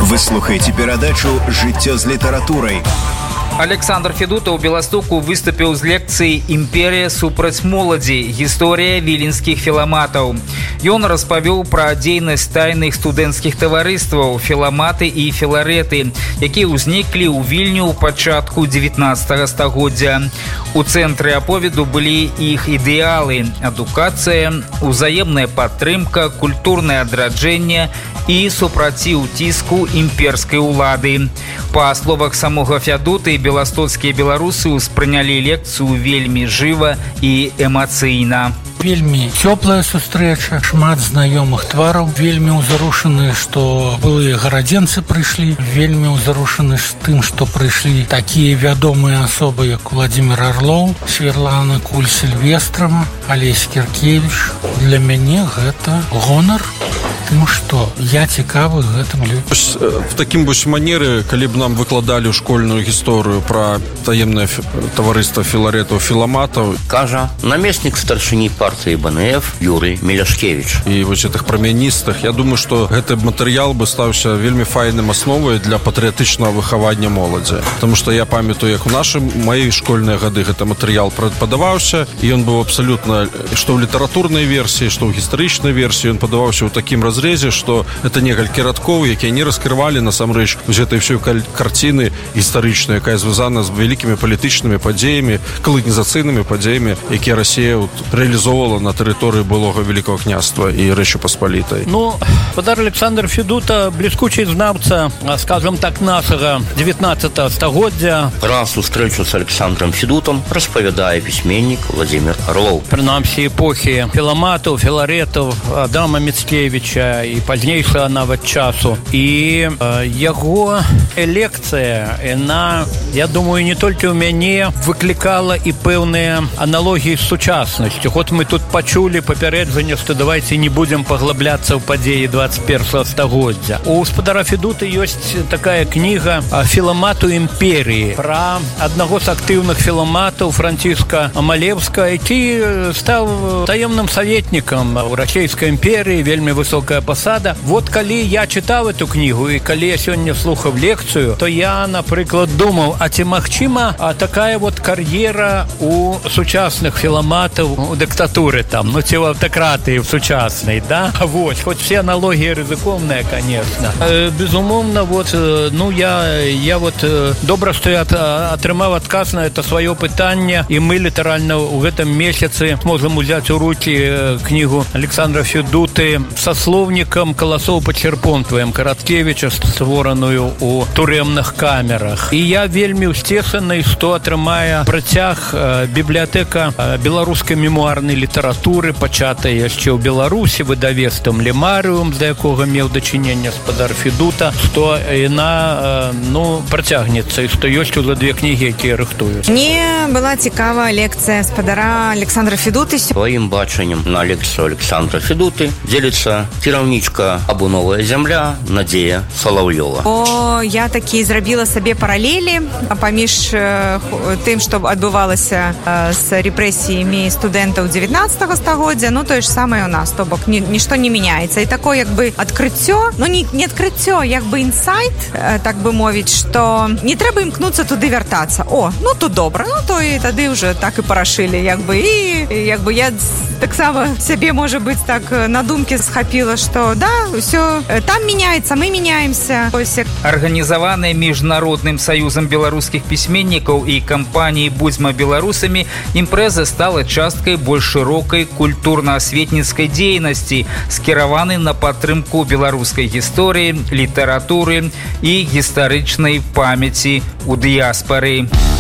Вы слухаеце перадачу «Жыццё з літаратурай». Александр Федута ў Беластоку выступіў з лекцыяй «Імперія супраць моладзі. Гісторыя віленскіх філаматаў». Ён распавёў пра дзейнасць тайных студэнцкіх таварыстваў «Філаматы» і «Філарэты», якія ўзніклі ў Вільню ў пачатку 19 стагоддзя. У цэнтры аповеду былі іх ідэалы – адукацыя, узаемная падтрымка, культурнае адраджэнне і супраціў ціску імперскай улады. Па словах самога Федуты, беластоцкія беларусы ўспрынялі лекцыю вельмі жыва і эмацыйна. Вельмі цёплая сустрэча, шмат знаёмых твараў, вельмі ўзарушаны, што былыя гарадзенцы прыйшлі, вельмі ўзарушаны з тым, што прыйшлі такія вядомыя асобы, як Владзімир Орлоў, Святлана Куль-Сільвестрава, Алесь Кіркевіч. Для мяне гэта гонар. Ну што, я цікавы гэтым людзям. В такім вось манеры, калі б нам выкладалі школьную гісторыю пра таемнае таварыства філарэтаў, філаматаў. Кажа намеснік старшыні партыі БНФ Юрый Меляшкевіч. І вось гэтых прамяністых, я думаю, што гэты матэрыял бы стаўся вельмі файным асновай для патрыятычнага выхавання моладзі. Таму што я памятаю, як у маёй школьныя гады гэты матэрыял падаваўся, і ён быў абсалютна, што ў літаратурнай версіі, што ў гістарычнай версіі, ён падаваўся ў такім разрезе, што это некалькі радкоў, якія не раскрывалі насамрэч гэтай ўсёй карціны гістарычнай, якая звязана з вялікімі палітычнымі падзеямі, каланізацыйнымі падзеямі, якія Расія реалізовувала на території былого Великого князства і Речі Посполитої. Ну, подар Александр Федута, блискучий знавця, скажем так, нашого 19 стагоддзя. Про сустрэчу з Александром Федутом распавядае пісьменнік Владзімир Орлоў. Прынамсі эпохі філаматаў, філарэтаў, Адама Міцкевіча і пазнейшага нават часу. І яго лекцыя, яна, я думаю, не толькі ў мяне выклікала і пэўныя аналогіі з сучаснасцю. Вот мы тут пачулі папярэджанне, што давайте не будем паглабляцца ў падзеі 21 стагоддзя. У спадара Федуты ёсць такая кніга «Філамату імперіі» пра аднаго з актыўных філаматаў Франціска Малевска, які стаў таемным саветнікам у Расійскай імперіі, вельмі высокая пасада. Вот калі я чытаў эту кнігу і калі я сёння слухаў лекцыю, то я, напрыклад, думаў, а ці магчыма такая вот кар'ера у сучасных філаматаў у диктатуры там, ну ці в автократии в сучасній, да? Вот, хоть все аналогии ризикованные, конечно. Безумовно, вот, ну я вот добра, што я атрымаў адказ на это свое пытанне, і мы літаральна ў гэтым месяцы можем узяць у руки книгу Александра Федуты со словником «Колосов почерпонтваем» Караткевича, створаную у турэмных камерах. І я вельмі ўсцешаны, што атрымае працяг бібліятэка беларускай мемуарнай літаратуры, пачатая яшчэ ў Беларусі выдавецтвам «Лемарыум», да якога меў дачыненне спадар Федута, што яна, ну, працягнецца, і што ёсць ужо две кнігі, якія рыхтуюць. Мне была цікава лекцыя спадара Александра Федуты. Сваім бачаннем на лекцыю Александра Федуты дзеліцца кіраўнічка «Абуновая зямля» Надзея Салаўёва. Я такі зрабіла сабе паралелі паміж тым, што адбывалася з рэпрэсіямі студэнтаў 19 стагоддзя, ну тое ж самае у нас, то бок нішто не мяняецца. І такое як бы адкрыццё, ну не адкрыццё, як бы інсайт, так бы мовіць, што не трэба імкнуцца туды вяртацца. О, ну тут добра, ну то і тады ўжо так і парашылі, як бы, і як бы я таксама сябе, можа быць, так на думкі схапіла, што да, ўсё там мяняецца, мы мяняемся. Арганізаваная міжнародным саюзам беларускіх пісьменнікаў і кампаніяй «Будзьма беларусамі», імпрэза стала часткай больш шырокай культурна-асветніцкай дзейнасці, скіраванай на падтрымку беларускай гісторыі, літаратуры і гістарычнай памяці ў дыяспары.